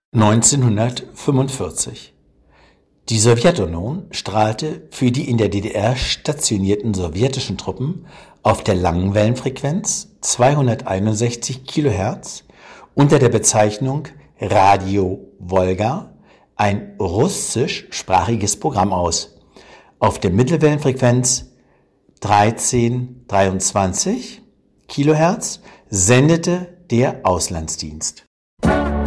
1945. Die Sowjetunion strahlte für die in der DDR stationierten sowjetischen Truppen auf der Langwellenfrequenz 261 kHz unter der Bezeichnung Radio Wolga ein russischsprachiges Programm aus. Auf der Mittelwellenfrequenz 1323 kHz sendete der Auslandsdienst.